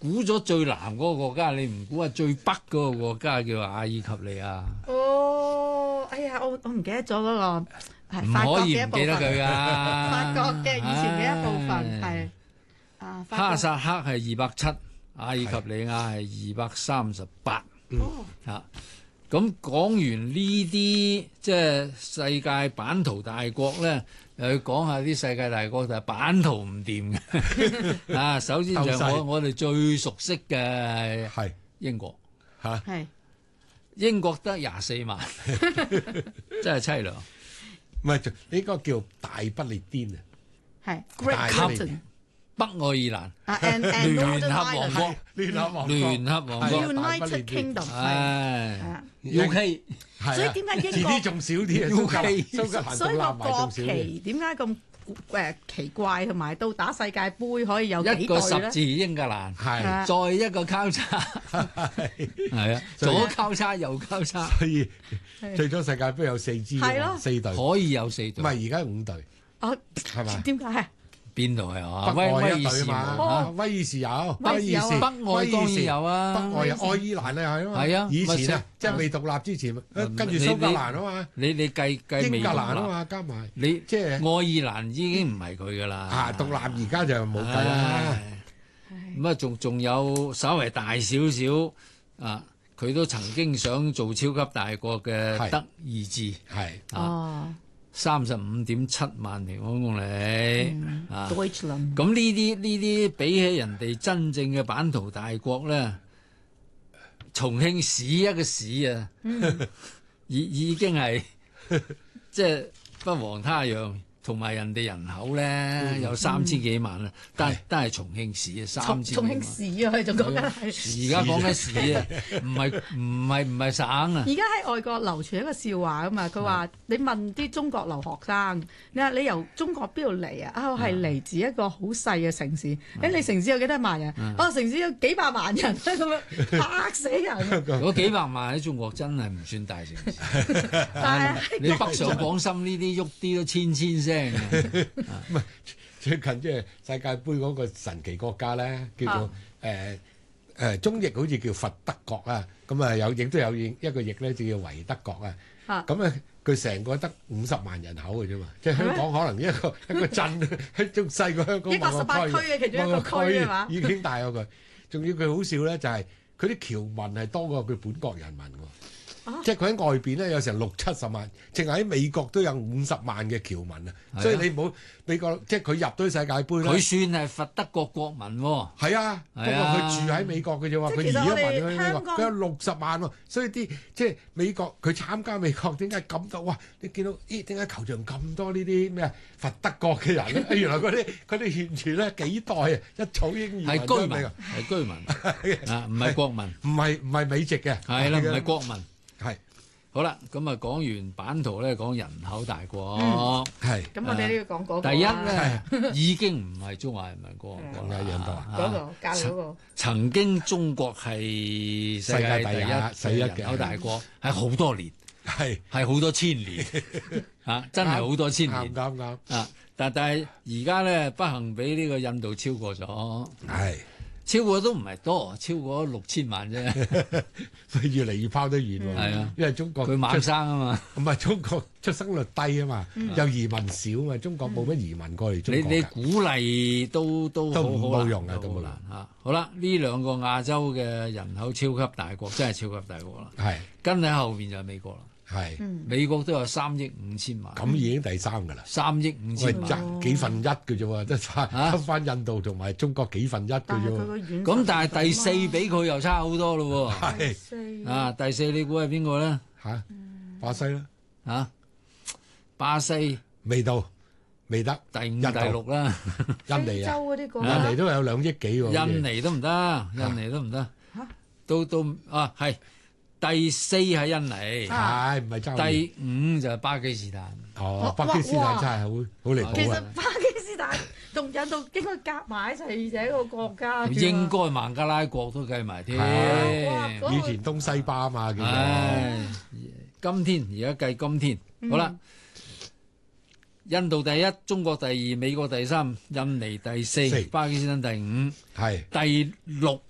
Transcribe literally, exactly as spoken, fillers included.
估咗最南嗰個國家，你唔估下最北嗰個國家叫阿爾及利亞？ 哦，哎呀，我我唔記得咗嗰個係法國唔可以嘅一部分， 唔記得佢噶。 法國嘅以前嘅一部分係啊，法國哈薩克係二百七，阿爾及利亞係二百三十八。 哦啊，咁講完呢啲即係世界版圖大國咧，又要講下啲世界大國就係版圖唔掂嘅。啊，首先就係鬥細我我哋最熟悉嘅係英國， 嚇， 係英國得廿四萬，真係凄涼。 唔係就呢個叫大不列顛啊， 係大 Great 不列 Britain 北愛爾蘭啊，and and 聯 Northern 合王 Ireland 國， 聯合王國聯合王國係啊 United Kingdom 係唉啊， ，U K 係啊所以點解英國遲啲仲少啲啊？蘇格蘭蘇格蘭所以個獨立埋國仲少啲。 旗點解咁誒奇怪，同埋到打世界盃可以有幾一個隊咧？ 十字英格蘭， 係， 啊再一個交叉，係啊， 所以左交叉右交叉， 所以最終世界盃有四支㗎嘛係咯四隊，唔可以有四隊。 係而家五隊， 哦， 係嘛？ 點解啊？ 邊度係啊？威北愛威爾士一隊啊嘛， 啊， 威爾士有， 威爾士有威爾士北愛當然有啊。 北愛有愛爾蘭啊係啊嘛， 係啊以前啊咪即係未獨立之前， 嗯跟住蘇格蘭啊嘛， 你你計計美英格蘭啊獨立， 嘛加埋， 你即係愛爾蘭已經唔係佢噶啦。 啊獨立而家就冇計啦。 唉咁啊，仲仲有稍微大少少啊，佢都曾經想做超級大國嘅係德意志， 係啊， 哦三十五點七萬平方公里啊。 ，Deutschland 咁呢啲呢啲比起人哋真正嘅版圖大國咧，重慶市一個市啊，已已經係即係不遑他讓，同埋人哋人口咧有三千幾萬啊，但都係重慶市啊，三重重慶千幾萬。 市啊，佢仲講緊係。 而家講緊市啊，唔係唔係唔係省啊。 而家喺外國流傳一個笑話啊嘛，佢話你問啲中國留學生，你話你由中國邊度嚟啊？啊，我係嚟自一個好細嘅城市。誒，你城市有幾多萬人？哦，城市有幾百萬人咁樣嚇死人啊！ 嗰幾百萬喺中國真係唔算大城市， 但係你北上廣深呢啲喐啲都千千聲嘅。 唔係最近即係世界盃嗰個神奇國家咧，叫做誒誒中譯好似叫佛德國啊，咁啊有亦都有一個譯咧就叫維德國啊。 啊咁啊，佢成個得五十萬人口嘅啫嘛，即係香港可能一個一個鎮，仲細過香港一個十八區嘅其中一個區係嘛已經大過佢。仲要佢好笑咧，就係佢啲僑民係多過佢本國人民喎。即係佢喺外邊咧有成六七十萬，淨係喺美國都有五十萬嘅僑民啊！所以你唔好美國，即係佢入到世界盃咧， 佢算係佛德國國民喎。 係啊，不過係啊佢住喺美國嘅啫喎，佢移即係其實我咗民去哋美國， 香港佢有六十萬喎，所以啲即係美國佢參加美國點解咁多？哇！你見到咦點解球場咁多呢啲咩佛德國嘅人咧？原來嗰啲嗰啲完全咧幾代啊，一早已經移民係居民， 咗美國， 係居民啊，唔係國民， 唔係唔係美籍嘅， 係啦，唔係國民。 係好啦，咁啊講完版圖咧，講人口大國。 係咁我哋都要講嗰個第一啦咧，已經唔係中華人民共和國啦， 係印度啊嗰個隔離嗰個曾經中國係世界第世界第一一嘅人口大國，係好多年， 係係好多千年啊！真係好多千啱年啱啱啊！但但係而家咧，不幸俾呢個印度超過咗。 係。 超過都唔係多，超過六千萬啫。 越嚟越拋得遠喎， 係啊因為中國佢猛生啊嘛。 唔係中國出生率低啊嘛，又移民少啊嘛，中國冇乜移民過嚟中你國㗎。 你鼓勵都都都好好難冇用啊都好都冇用難嚇。好啦，呢兩個亞洲嘅人口超級大國，真係超級大國啦。 係跟喺後邊就係美國啦。 係， 美國都有三億五千萬， 咁已經第三㗎啦。 三億五喂， 千萬。 爭幾分一嘅啫喎，得翻啊得翻印度同埋中國幾分一嘅但係啫喎。 佢個遠咁但係第四比佢又差好多咯喎。 係四啊，第四你估係邊個咧？ 嚇，巴西啦， 啊，巴西未到，未得。 第五、 印度第六啦。 非印尼啊， 洲嗰啲國印家尼都有兩億幾喎。 印尼都唔得，印尼都唔得嚇， 都都啊係第四係印尼， 係唔係爭？ 第五就係巴基斯坦。 哦，巴基斯坦真係好好離其實譜啊！ 巴基斯坦同印度應該夾埋一齊就係一個國家㗎嘛。 應該孟加拉國都計埋添。 係哇嗰以前東西巴啊嘛，叫做唉，今天而家計今天，好啦，印度第一，中國第二，美國第三，印尼第四四， 巴基斯坦第五， 係第六